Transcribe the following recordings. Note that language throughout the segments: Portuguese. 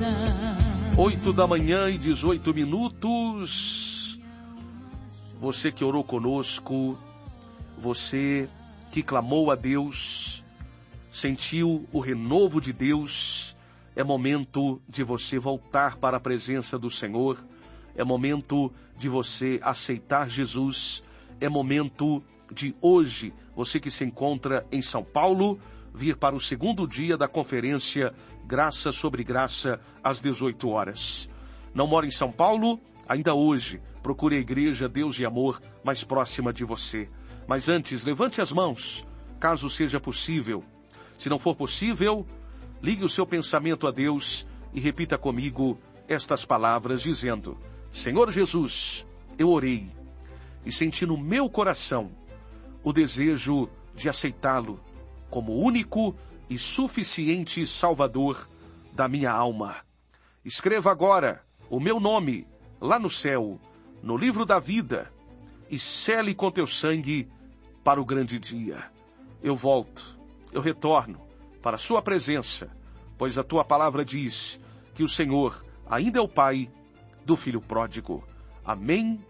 8h18. Você que orou conosco, você que clamou a Deus, sentiu o renovo de Deus, é momento de você voltar para a presença do Senhor, é momento de você aceitar Jesus, é momento de hoje, você que se encontra em São Paulo, vir para o segundo dia da conferência Graça sobre Graça, às 18 horas. Não mora em São Paulo? Ainda hoje, procure a igreja Deus e Amor mais próxima de você. Mas antes, levante as mãos, caso seja possível. Se não for possível, ligue o seu pensamento a Deus e repita comigo estas palavras, dizendo: Senhor Jesus, eu orei e senti no meu coração o desejo de aceitá-lo como único e suficiente Salvador da minha alma. Escreva agora o meu nome lá no céu, no livro da vida, e sele com teu sangue para o grande dia. Eu volto, eu retorno para a sua presença, pois a tua palavra diz que o Senhor ainda é o Pai do Filho pródigo. Amém,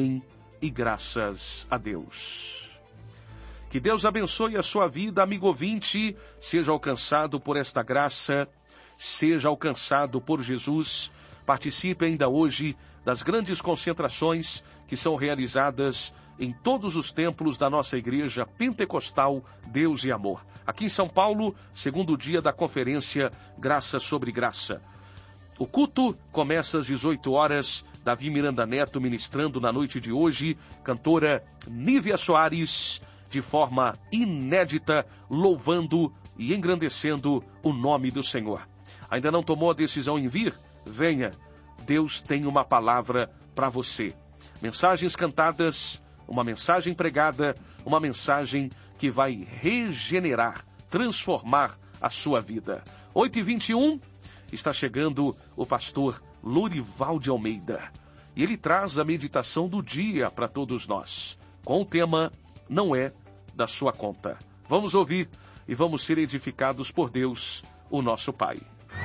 e graças a Deus. Que Deus abençoe a sua vida, amigo ouvinte, seja alcançado por esta graça, seja alcançado por Jesus. Participe ainda hoje das grandes concentrações que são realizadas em todos os templos da nossa igreja pentecostal Deus e Amor. Aqui em São Paulo, segundo dia da conferência Graça sobre Graça. O culto começa às 18 horas, Davi Miranda Neto ministrando na noite de hoje, cantora Nívia Soares, de forma inédita, louvando e engrandecendo o nome do Senhor. Ainda não tomou a decisão em vir? Venha, Deus tem uma palavra para você. Mensagens cantadas, uma mensagem pregada, uma mensagem que vai regenerar, transformar a sua vida. 8h21, está chegando o pastor Lorival de Almeida. E ele traz a meditação do dia para todos nós, com o tema Não é da sua conta. Vamos ouvir e vamos ser edificados por Deus, o nosso Pai.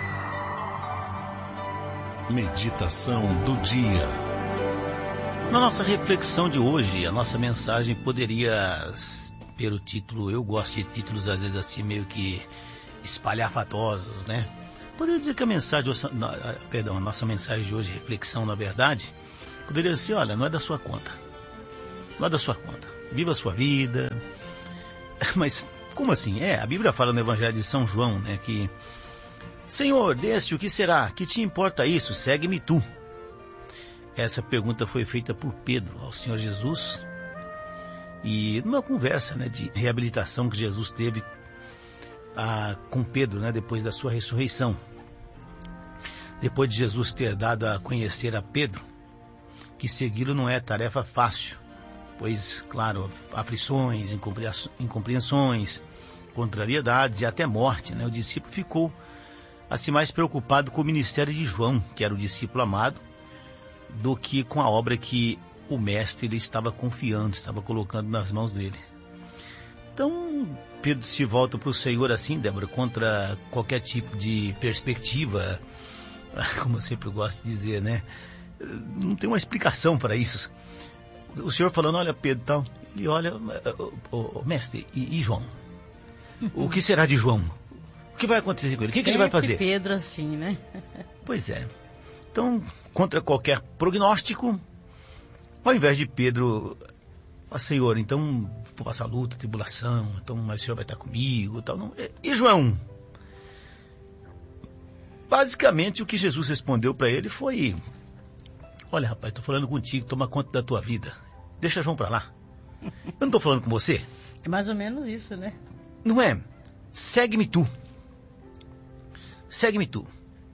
Meditação do dia. Na nossa reflexão de hoje, a nossa mensagem poderia ter o título, eu gosto de títulos às vezes assim meio que espalhafatosos, né? Poderia dizer que a nossa mensagem de hoje, reflexão na verdade, poderia ser, olha, não é da sua conta. Não é da sua conta. Viva a sua vida. Mas como assim? A Bíblia fala no Evangelho de São João, né, que Senhor, deste o que será? Que te importa isso? Segue-me tu. Essa pergunta foi feita por Pedro ao Senhor Jesus, e numa conversa, né, de reabilitação que Jesus teve com Pedro, né, depois da sua ressurreição. Depois de Jesus ter dado a conhecer a Pedro que segui-lo não é tarefa fácil, pois, claro, aflições, incompreensões, contrariedades e até morte, né, o discípulo ficou assim mais preocupado com o ministério de João, que era o discípulo amado, do que com a obra que o mestre ele estava confiando, estava colocando nas mãos dele. Então, Pedro se volta para o Senhor assim, Débora, contra qualquer tipo de perspectiva, como eu sempre gosto de dizer, né? Não tem uma explicação para isso. O Senhor falando, olha Pedro, tal, ele olha, mestre, e João? O que será de João? O que vai acontecer com ele? O que ele vai fazer? Pedro assim, né? Pois é. Então, contra qualquer prognóstico, ao invés de Pedro, Senhor, então vou passar luta, tribulação, então mas o Senhor vai estar comigo, tal. Não. E João? Basicamente, o que Jesus respondeu para ele foi: olha, rapaz, estou falando contigo, toma conta da tua vida. Deixa João para lá. Eu não estou falando com você. É mais ou menos isso, né? Não é? Segue-me tu. Segue-me tu.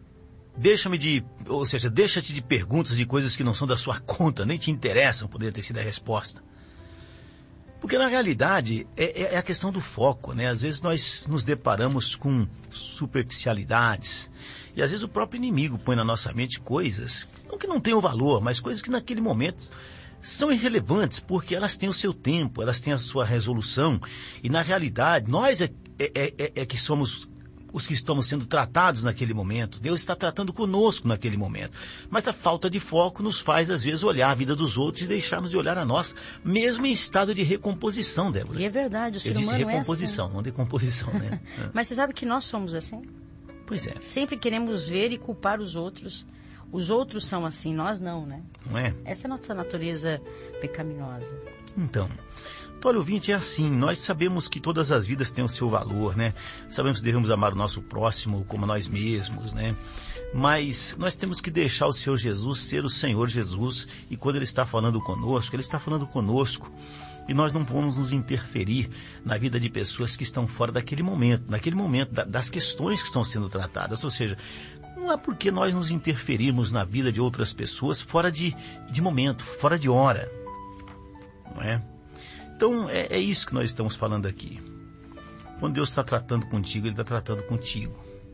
Deixa-te de perguntas de coisas que não são da sua conta, nem te interessam, poderia ter sido a resposta. Porque na realidade é a questão do foco, né? Às vezes nós nos deparamos com superficialidades, e às vezes o próprio inimigo põe na nossa mente coisas, não que não tenham valor, mas coisas que naquele momento são irrelevantes, porque elas têm o seu tempo, elas têm a sua resolução, e na realidade nós é que somos os que estamos sendo tratados naquele momento. Deus está tratando conosco naquele momento. Mas a falta de foco nos faz, às vezes, olhar a vida dos outros e deixarmos de olhar a nós, mesmo em estado de recomposição, Débora. E é verdade, o ser humano recomposição, é assim. Não decomposição, né? Mas você sabe que nós somos assim? Pois é. Sempre queremos ver e culpar os outros. Os outros são assim, nós não, né? Não é? Essa é a nossa natureza pecaminosa. Então, olha, ouvinte, é assim, nós sabemos que todas as vidas têm o seu valor, né? Sabemos que devemos amar o nosso próximo como nós mesmos, né? Mas nós temos que deixar o Senhor Jesus ser o Senhor Jesus, e quando Ele está falando conosco, Ele está falando conosco. E nós não vamos nos interferir na vida de pessoas que estão fora daquele momento, das questões que estão sendo tratadas. Ou seja, não é porque nós nos interferirmos na vida de outras pessoas fora de momento, fora de hora. Não é? Então, é isso que nós estamos falando aqui. Quando Deus está tratando contigo, Ele está tratando contigo.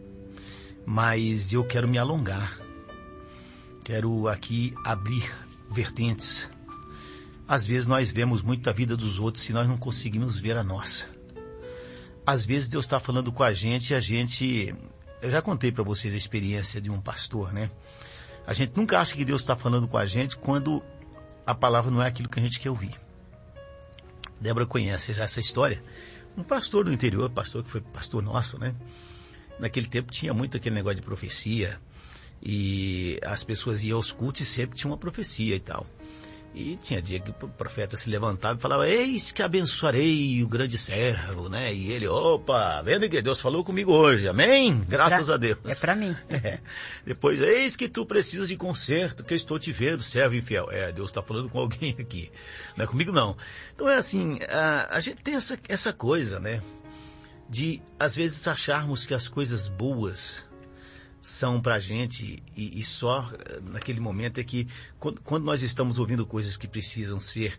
Mas eu quero me alongar. Quero aqui abrir vertentes. Às vezes nós vemos muito a vida dos outros e nós não conseguimos ver a nossa. Às vezes Deus está falando com a gente e a gente... Eu já contei para vocês a experiência de um pastor, né? A gente nunca acha que Deus está falando com a gente quando a palavra não é aquilo que a gente quer ouvir. Débora conhece já essa história. Um pastor do interior, pastor que foi pastor nosso, né? Naquele tempo tinha muito aquele negócio de profecia. E as pessoas iam aos cultos e sempre tinha uma profecia e tal. E tinha dia que o profeta se levantava e falava: eis que abençoarei o grande servo, né? E ele, opa, vendo que Deus falou comigo hoje, amém? Graças a Deus. É para mim. Depois, eis que tu precisas de conserto, que eu estou te vendo, servo infiel. Deus está falando com alguém aqui, não é comigo não. Então é assim, a gente tem essa coisa, né? De, às vezes, acharmos que as coisas boas são pra gente e só naquele momento é que quando nós estamos ouvindo coisas que precisam ser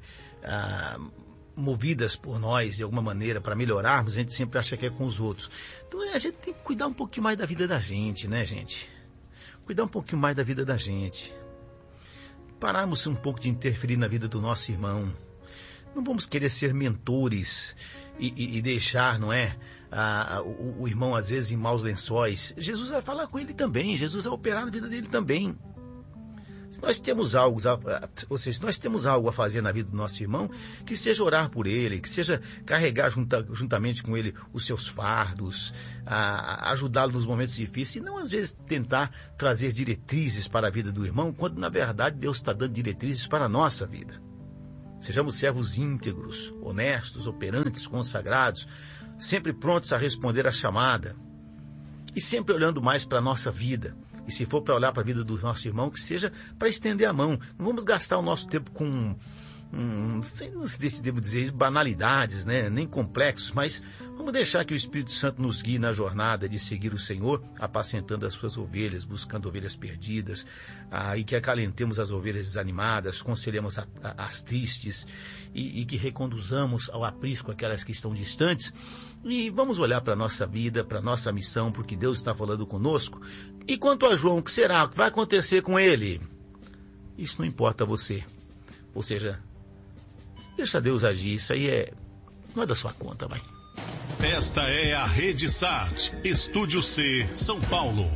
movidas por nós de alguma maneira para melhorarmos, a gente sempre acha que é com os outros. Então a gente tem que cuidar um pouquinho mais da vida da gente, né, gente? Cuidar um pouquinho mais da vida da gente. Pararmos um pouco de interferir na vida do nosso irmão. Não vamos querer ser mentores e deixar, não é, o irmão às vezes em maus lençóis. Jesus vai falar com ele também, Jesus vai operar na vida dele também. Se nós temos algo, ou seja, se nós temos algo a fazer na vida do nosso irmão, que seja orar por ele, que seja carregar juntamente com ele os seus fardos, ajudá-lo nos momentos difíceis, e não às vezes tentar trazer diretrizes para a vida do irmão, quando na verdade Deus está dando diretrizes para a nossa vida. Sejamos servos íntegros, honestos, operantes, consagrados, sempre prontos a responder à chamada e sempre olhando mais para a nossa vida. E se for para olhar para a vida do nosso irmão, que seja para estender a mão. Não vamos gastar o nosso tempo com, não sei se devo dizer, banalidades, né? Nem complexos, mas vamos deixar que o Espírito Santo nos guie na jornada de seguir o Senhor, apacentando as suas ovelhas, buscando ovelhas perdidas, e que acalentemos as ovelhas desanimadas, conselhemos as tristes, e que reconduzamos ao aprisco aquelas que estão distantes. E vamos olhar para a nossa vida, para a nossa missão, porque Deus está falando conosco. E quanto a João, o que será? O que vai acontecer com ele? Isso não importa a você. Ou seja, deixa Deus agir. Isso aí não é da sua conta, vai. Esta é a Rede SAT, Estúdio C, São Paulo.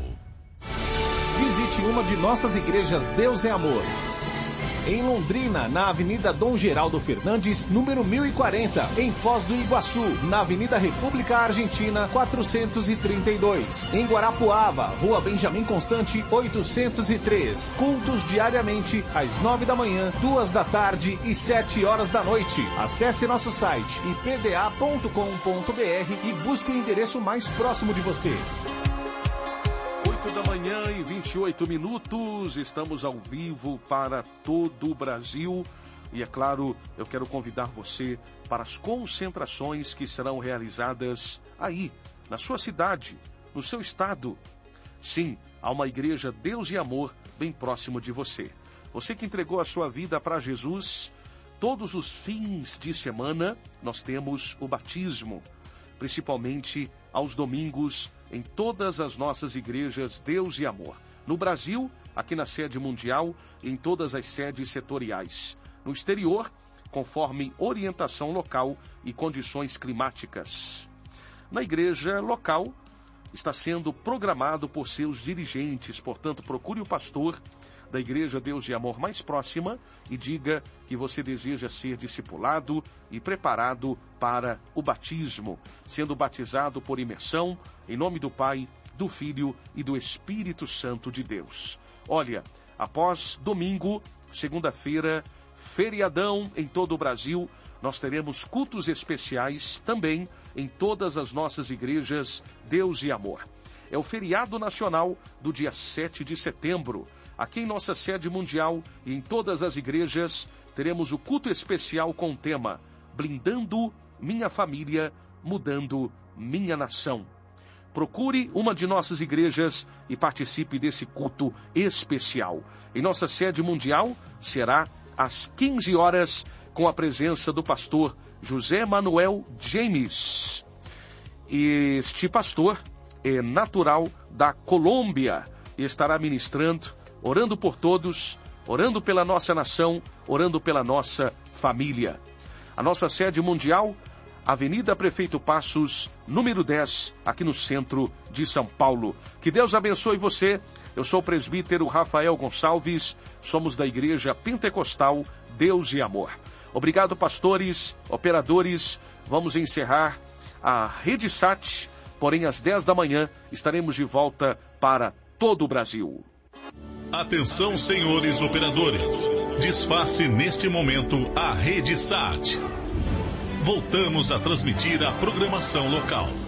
Visite uma de nossas igrejas Deus é Amor. Em Londrina, na Avenida Dom Geraldo Fernandes, número 1040. Em Foz do Iguaçu, na Avenida República Argentina, 432. Em Guarapuava, Rua Benjamin Constante, 803. Cultos diariamente, às 9 da manhã, 2 da tarde e 7 horas da noite. Acesse nosso site ipda.com.br e busque o endereço mais próximo de você. 8 da manhã e 28 minutos, estamos ao vivo para todo o Brasil e, é claro, eu quero convidar você para as concentrações que serão realizadas aí, na sua cidade, no seu estado. Sim, há uma igreja Deus e Amor bem próximo de você. Você que entregou a sua vida para Jesus, todos os fins de semana nós temos o batismo, principalmente aos domingos, em todas as nossas igrejas Deus e Amor. No Brasil, aqui na sede mundial, e em todas as sedes setoriais. No exterior, conforme orientação local e condições climáticas. Na igreja local, está sendo programado por seus dirigentes. Portanto, procure o pastor da Igreja Deus de Amor mais próxima e diga que você deseja ser discipulado e preparado para o batismo, sendo batizado por imersão, em nome do Pai, do Filho e do Espírito Santo de Deus. Olha, após domingo, segunda-feira, feriadão em todo o Brasil, nós teremos cultos especiais também em todas as nossas igrejas Deus e Amor. É o feriado nacional do dia 7 de setembro. Aqui em nossa sede mundial e em todas as igrejas, teremos o culto especial com o tema Blindando Minha Família, Mudando Minha Nação. Procure uma de nossas igrejas e participe desse culto especial. Em nossa sede mundial, será às 15 horas, com a presença do pastor José Manuel James. Este pastor é natural da Colômbia e estará ministrando, orando por todos, orando pela nossa nação, orando pela nossa família. A nossa sede mundial, Avenida Prefeito Passos, número 10, aqui no centro de São Paulo. Que Deus abençoe você. Eu sou o presbítero Rafael Gonçalves, somos da Igreja Pentecostal Deus e Amor. Obrigado, pastores, operadores. Vamos encerrar a Rede Sat, porém às 10 da manhã estaremos de volta para todo o Brasil. Atenção, senhores operadores. Desface neste momento a Rede Sat. Voltamos a transmitir a programação local.